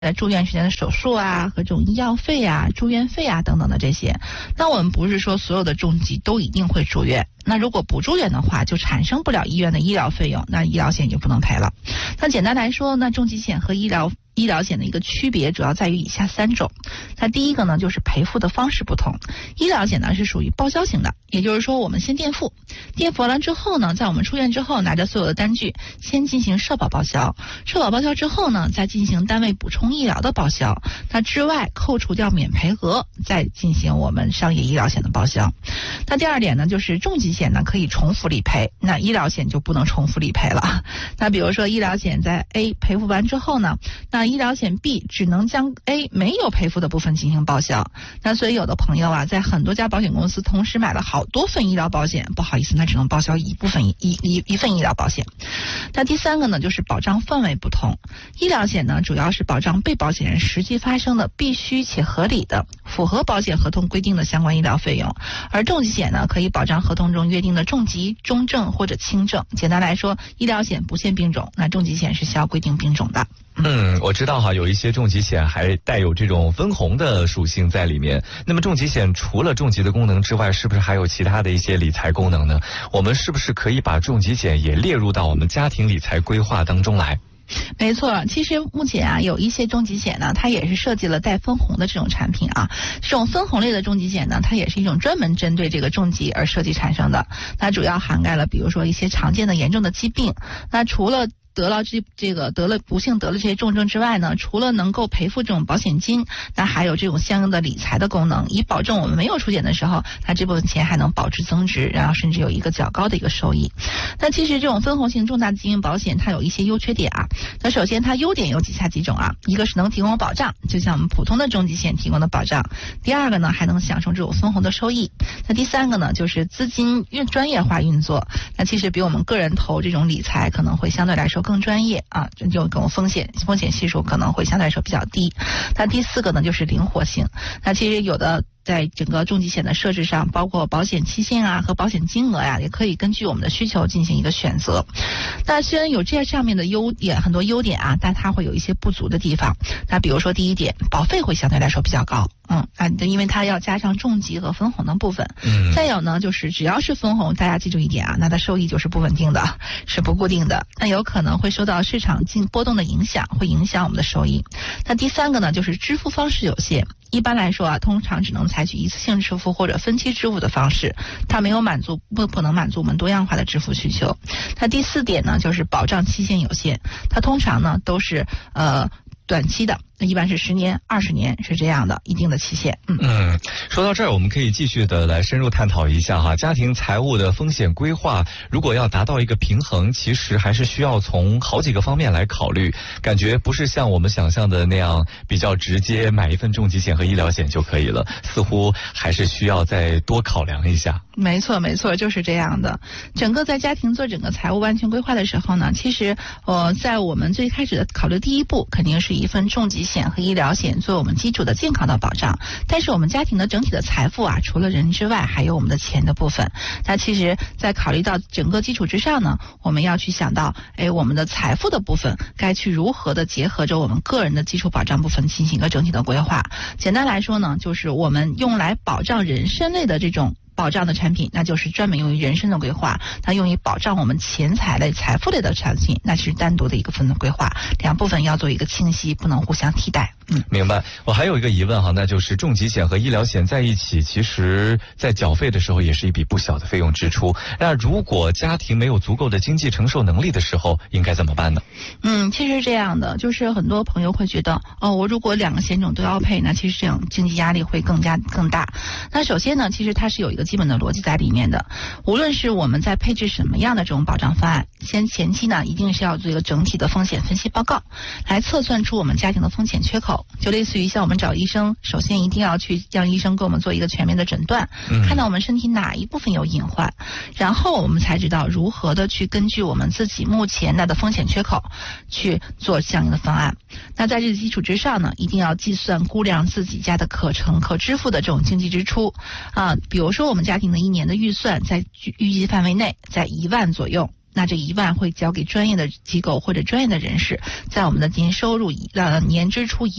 住院时间的手术啊和这种医药费啊、住院费啊等等的这些。那我们不是说所有的重疾都一定会住院，那如果不住院的话，就产生不了医院的医疗费用，那医疗险就不能赔了。那简单来说，那重疾险和医疗险的一个区别主要在于以下3种。那第一个呢，就是赔付的方式不同。医疗险呢是属于报销型的，也就是说我们先垫付完了之后呢，在我们出院之后拿着所有的单据先进行社保报销，社保报销之后呢，再进行单位补充医疗的报销，那之外扣除掉免赔额，再进行我们商业医疗险的报销。那第二点呢，就是重疾险呢可以重复理赔，那医疗险就不能重复理赔了。那比如说医疗险在 A 赔付完之后呢，那医疗险 B 只能将 A 没有赔付的部分进行报销。那所以有的朋友啊，在很多家保险公司同时买了好多份医疗保险，不好意思，那只能报销一份医疗保险。那第三个呢，就是保障范围不同。医疗险呢，主要是保障被保险人实际发生的必须且合理的、符合保险合同规定的相关医疗费用，而重疾险呢，可以保障合同中约定的重疾、中症或者轻症。简单来说，医疗险不限病种，那重疾险是需要规定病种的。 我知道哈，有一些重疾险还带有这种分红的属性在里面。那么重疾险除了重疾的功能之外，是不是还有其他的一些理财功能呢？我们是不是可以把重疾险也列入到我们家庭理财规划当中来？ 没错，其实目前啊，有一些重疾险呢，它也是设计了带分红的这种产品啊。这种分红类的重疾险呢，它也是一种专门针对这个重疾而设计产生的。那主要涵盖了比如说一些常见的严重的疾病。那除了不幸得了这些重症之外呢，除了能够赔付这种保险金，那还有这种相应的理财的功能，以保证我们没有出险的时候，那这部分钱还能保值增值，然后甚至有一个较高的一个收益。那其实这种分红型重大疾病保险它有一些优缺点啊。那首先它优点有以下几种啊，一个是能提供保障，就像我们普通的重疾险提供的保障。第二个呢，还能享受这种分红的收益。那第三个呢，就是资金专业化运作，那其实比我们个人投这种理财可能会相对来说更专业啊，这就跟风险系数可能会相对来说比较低。那第四个呢，就是灵活性。那其实有的在整个重疾险的设置上，包括保险期限啊和保险金额呀，也可以根据我们的需求进行一个选择。那虽然有这上面的很多优点啊，但它会有一些不足的地方。那比如说第一点，保费会相对来说比较高。因为它要加上重疾和分红的部分。再有呢，就是只要是分红，大家记住一点啊，那它收益就是不稳定的，是不固定的，那有可能会受到市场波动的影响，会影响我们的收益。那第三个呢，就是支付方式有限。一般来说啊，通常只能采取一次性支付或者分期支付的方式，它不能满足我们多样化的支付需求。那第四点呢，就是保障期限有限，它通常呢都是短期的，一般是10年、20年是这样的一定的期限。 说到这儿，我们可以继续的来深入探讨一下哈，家庭财务的风险规划，如果要达到一个平衡，其实还是需要从好几个方面来考虑。感觉不是像我们想象的那样比较直接，买一份重疾险和医疗险就可以了，似乎还是需要再多考量一下。 没错，就是这样的。整个在家庭做整个财务安全规划的时候呢，其实在我们最开始的考虑第一步，肯定是一份重疾险和医疗险作为我们基础的健康的保障。但是我们家庭的整体的财富啊，除了人之外，还有我们的钱的部分。那其实在考虑到整个基础之上呢，我们要去想到，我们的财富的部分该去如何的结合着我们个人的基础保障部分进行一个整体的规划。简单来说呢，就是我们用来保障人身类的这种保障的产品，那就是专门用于人身的规划；它用于保障我们钱财类、财富类的产品，那是单独的一个分的规划。两部分要做一个清晰，不能互相替代。 明白。我还有一个疑问哈，那就是重疾险和医疗险在一起，其实在缴费的时候也是一笔不小的费用支出。那如果家庭没有足够的经济承受能力的时候，应该怎么办呢？ 其实是这样的，就是很多朋友会觉得，我如果2个险种都要配，那其实这样经济压力会更大。那首先呢，其实它是有一个基本的逻辑在里面的。无论是我们在配置什么样的这种保障方案，前期呢一定是要做一个整体的风险分析报告，来测算出我们家庭的风险缺口。就类似于像我们找医生，首先一定要去让医生给我们做一个全面的诊断，看到我们身体哪一部分有隐患，然后我们才知道如何的去根据我们自己目前的风险缺口去做相应的方案。那在这个基础之上呢，一定要计算估量自己家的可支付的这种经济支出比如说我们家庭的1年的预算在预计范围内在1万左右。 那这1万会交给专业的机构或者专业的人士，在我们的年收入年支出